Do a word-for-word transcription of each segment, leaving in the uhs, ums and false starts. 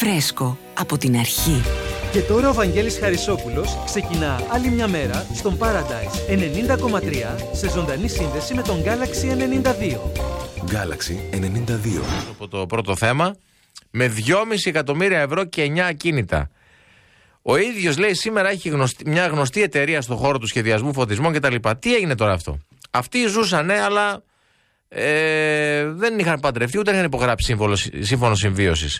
φρέσκο από την αρχή. Και τώρα ο Βαγγέλης Χαρισόπουλος ξεκινά άλλη μια μέρα στον Paradise ενενήντα κόμμα τρία σε ζωντανή σύνδεση με τον Galaxy ενενήντα δύο. Galaxy ενενήντα δύο. Από το πρώτο θέμα, με δυόμισι εκατομμύρια ευρώ και εννιά ακίνητα. Ο ίδιος λέει σήμερα έχει γνωστή, μια γνωστή εταιρεία στον χώρο του σχεδιασμού φωτισμών κτλ. Τι έγινε τώρα αυτό? Αυτοί ζούσανε, αλλά ε, δεν είχαν παντρευτεί ούτε είχαν υπογράψει σύμφωνο, σύμφωνο συμβίωσης.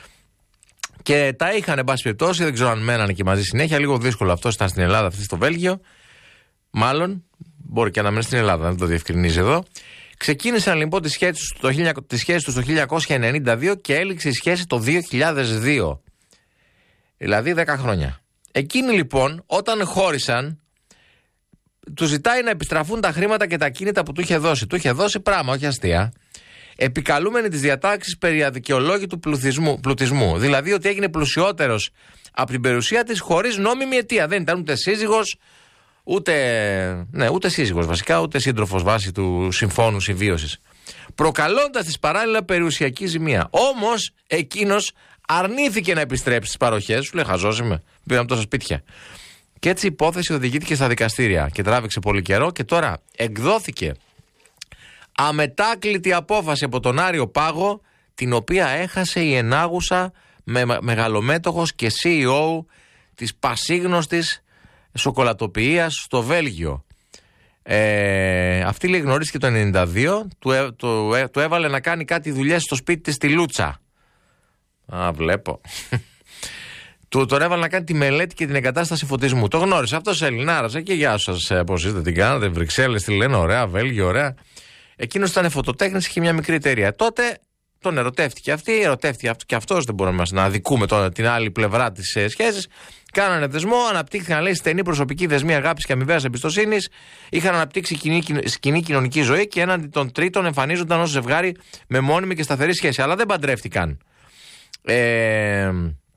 Και τα είχαν, εν πάση περιπτώσει, δεν ξέρω αν μένανε και μαζί συνέχεια. Λίγο δύσκολο αυτό, ήταν στην Ελλάδα, αυτή στο Βέλγιο. Μάλλον, μπορεί και να μένει στην Ελλάδα, δεν το διευκρινίζει εδώ. Ξεκίνησαν λοιπόν τις σχέσεις τους το χίλια εννιακόσια ενενήντα δύο και έληξε η σχέση το δύο χιλιάδες δύο. Δηλαδή δέκα χρόνια. Εκείνοι λοιπόν, όταν χώρισαν, του ζητάει να επιστραφούν τα χρήματα και τα ακίνητα που του είχε δώσει. Του είχε δώσει πράγμα, όχι αστεία. Επικαλούμενοι τις διατάξεις περί αδικαιολόγητου πλουτισμού, πλουτισμού. Δηλαδή ότι έγινε πλουσιότερος από την περιουσία της χωρίς νόμιμη αιτία. Δεν ήταν ούτε σύζυγος, ούτε, ναι, ούτε σύζυγος βασικά, ούτε σύντροφος βάσει του συμφώνου συμβίωσης. Προκαλώντας της παράλληλα περιουσιακή ζημία. Όμως εκείνος αρνήθηκε να επιστρέψει στις παροχές. Σου λέει χαζός είμαι, πήραμε τόσα σπίτια. Και έτσι η υπόθεση οδηγήθηκε στα δικαστήρια και τράβηξε πολύ καιρό και τώρα εκδόθηκε αμετάκλητη απόφαση από τον Άριο Πάγο, την οποία έχασε η ενάγουσα με μεγαλομέτωχος και σι ι ο της πασίγνωστης σοκολατοποιίας στο Βέλγιο. Ε, αυτή λέει γνωρίστηκε το ενενήντα δύο, του, ε, του, ε, του έβαλε να κάνει κάτι δουλειές στο σπίτι της στη Λούτσα. Α, βλέπω. Του τον έβαλε να κάνει τη μελέτη και την εγκατάσταση φωτισμού. Το γνώρισε αυτός Ελληνάρας. Και γεια σας, πώς είστε, την κάνατε, Βρυξέλλες, τι λένε, ωραία, Βέλγιο, ωραία. Εκείνος ήταν φωτοτέχνης και είχε μια μικρή εταιρεία. Τότε τον ερωτεύτηκε αυτή, ερωτεύτηκε αυτό και αυτός. Δεν μπορούμε να αδικούμε τώρα την άλλη πλευρά της ε, σχέσης. Κάνανε δεσμό, αναπτύχθηκαν λέει στενή προσωπική δεσμή αγάπης και αμοιβαίας εμπιστοσύνης. Είχαν αναπτύξει κοινή, κοινή κοινωνική ζωή και έναντι των τρίτων εμφανίζονταν ως ζευγάρι με μόνιμη και σταθερή σχέση. Αλλά δεν παντρεύτηκαν. Ε,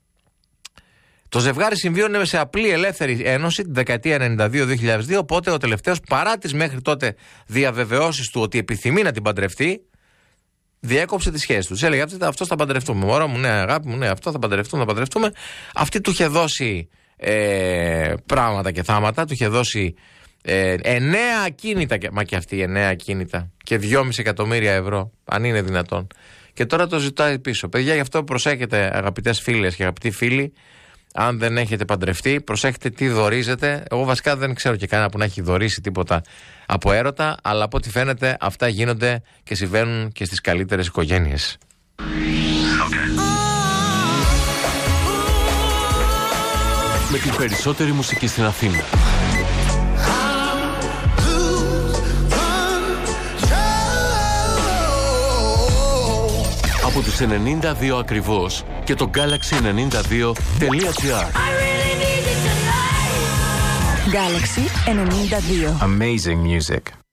το ζευγάρι συμβίωνε σε απλή ελεύθερη ένωση την δεκαετία ενενήντα δύο δύο χιλιάδες δύο. Οπότε ο τελευταίος, παρά τις μέχρι τότε διαβεβαιώσεις του ότι επιθυμεί να την παντρευτεί, διέκοψε τη σχέση του. Έλεγε αυτό θα παντρευτούμε. Μωρό μου, ναι, αγάπη μου, ναι, αυτό θα παντρευτούμε, θα παντρευτούμε. Αυτή του είχε δώσει ε, πράγματα και θάματα, του είχε δώσει ε, εννέα ακίνητα, μα και αυτή εννέα ακίνητα και δυόμισι εκατομμύρια ευρώ, αν είναι δυνατόν. Και τώρα το ζητάει πίσω. Παιδιά, γι' αυτό προσέχετε, αγαπητές φίλες και αγαπητοί φίλοι. Αν δεν έχετε παντρευτεί, προσέχετε τι δωρίζετε. Εγώ βασικά δεν ξέρω και κανένα που να έχει δωρήσει τίποτα από έρωτα, αλλά από ό,τι φαίνεται αυτά γίνονται και συμβαίνουν και στις καλύτερες οικογένειες. Okay. Με την περισσότερη μουσική στην Αθήνα. Από τους ενενήντα δύο ακριβώς και το Galaxy ενενήντα δύο τελεία τζι άρ. Galaxy ενενήντα δύο. Amazing music.